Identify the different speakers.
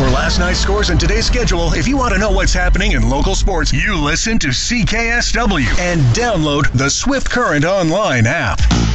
Speaker 1: For last night's scores and today's schedule, if you want to know what's happening in local sports, you listen to CKSW and download the Swift Current Online app.